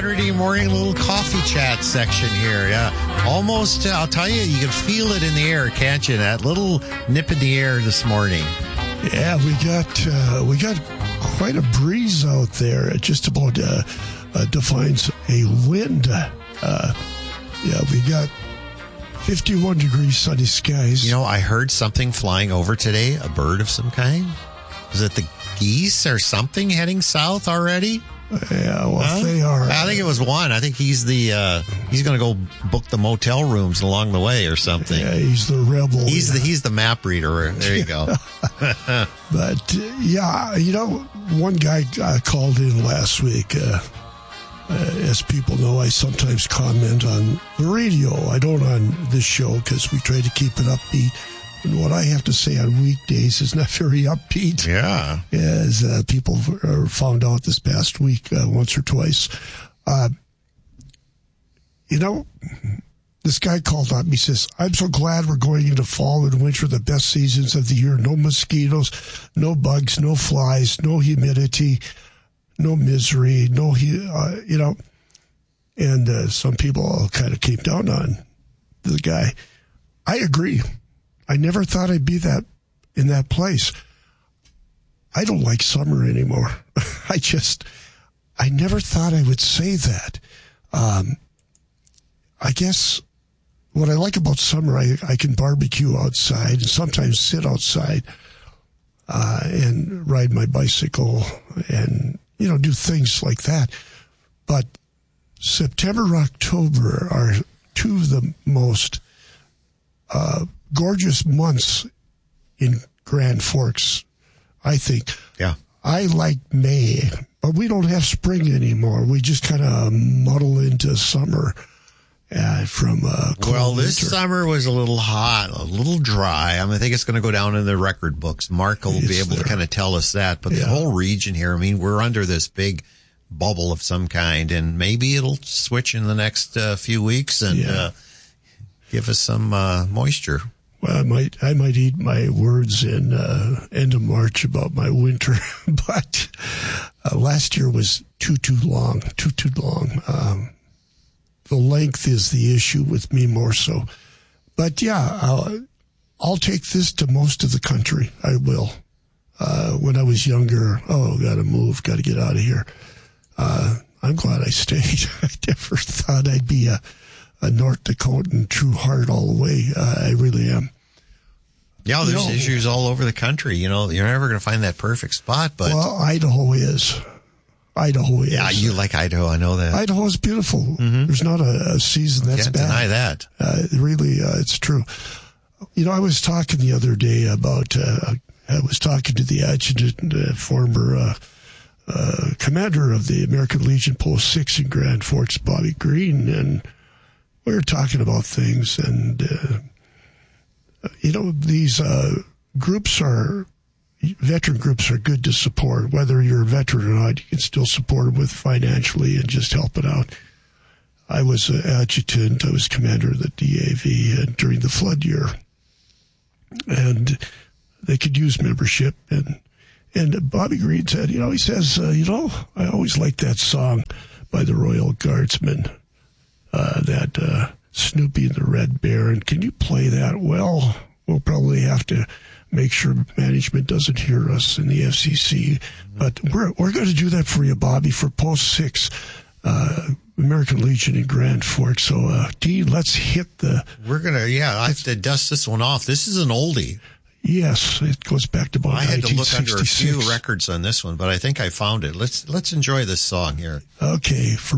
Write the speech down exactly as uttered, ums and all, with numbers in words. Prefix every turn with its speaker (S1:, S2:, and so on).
S1: Saturday morning little coffee chat section here. Yeah, almost. Uh, I'll tell you, you can feel it in the air, can't you? That little nip in the air this morning.
S2: Yeah, we got uh, we got quite a breeze out there. It just about uh, uh, defines a wind. Uh, yeah, we got fifty-one degrees sunny skies.
S1: You know, I heard something flying over today, a bird of some kind. Is it the geese or something heading south already?
S2: Yeah, well,
S1: huh?
S2: they are.
S1: I think it was one. I think he's the uh, he's going to go book the motel rooms along the way or something.
S2: Yeah, he's the rebel.
S1: He's the he's the map reader. There you go.
S2: But uh, yeah, you know, one guy uh, called in last week. Uh, uh, as people know, I sometimes comment on the radio. I don't on this show because we try to keep it upbeat. And what I have to say on weekdays is not very upbeat.
S1: Yeah.
S2: As uh, people uh, found out this past week uh, once or twice. Uh, you know, this guy called up. He says, I'm so glad we're going into fall and winter, the best seasons of the year. No mosquitoes, no bugs, no flies, no humidity, no misery, no, uh, you know. And uh, some people kind of came down on the guy. I agree. I never thought I'd be that in that place. I don't like summer anymore. I just, I never thought I would say that. Um, I guess what I like about summer, I, I can barbecue outside and sometimes sit outside uh, and ride my bicycle and, you know, do things like that. But September, October are two of the most uh, gorgeous months in Grand Forks, I think.
S1: Yeah.
S2: I like May, but we don't have spring anymore. We just kind of muddle into summer uh, from uh, cold
S1: Well, this
S2: winter.
S1: summer was a little hot, a little dry. I mean, I think it's going to go down in the record books. Mark will
S2: It's
S1: be able
S2: there.
S1: to kind of tell us that. But
S2: Yeah.
S1: the whole region here, I mean, we're under this big bubble of some kind, and maybe it'll switch in the next uh, few weeks and
S2: Yeah.
S1: uh, give us some uh, moisture.
S2: Well, I might I might eat my words in uh, end of March about my winter, but uh, last year was too too long, too too long. Um, the length is the issue with me more so, but yeah, I'll, I'll take this to most of the country. I will. Uh, when I was younger, oh, got to move, got to get out of here. Uh, I'm glad I stayed. I never thought I'd be a, a North Dakotan true heart all the way. Uh, I really am.
S1: Yeah, there's
S2: No.
S1: issues all over the country. You know, you're never going to find that perfect spot, but
S2: Well, Idaho is. Idaho is.
S1: yeah, you like Idaho. I know that.
S2: Idaho is beautiful.
S1: Mhm.
S2: There's not a, a season that's
S1: Can't
S2: bad.
S1: deny that.
S2: Uh, really, uh, it's true. You know, I was talking the other day about, uh, I was talking to the adjutant, uh, former uh, uh, commander of the American Legion Post six in Grand Forks, Bobby Green, and we were talking about things, and, uh, you know, these uh, groups are, veteran groups are good to support. Whether you're a veteran or not, you can still support them with financially and just help it out. I was an adjutant. I was commander of the D A V uh, during the flood year. And they could use membership. And and Bobby Green said, you know, he says, uh, you know, I always liked that song by the Royal Guardsmen, uh, that uh, Snoopy and the Red Baron. Can you play that? Well, we'll probably have to make sure management doesn't hear us in the F C C. But we're we're going to do that for you, Bobby, for Post six, uh, American Legion in Grand Forks. So, uh, Dean, let's hit the...
S1: We're going to, yeah, I have to dust this one off. This is an oldie.
S2: Yes, it goes back to about
S1: I had to look under a
S2: nineteen sixty-six.
S1: few records on this one, but I think I found it. Let's let's enjoy this song here.
S2: Okay, for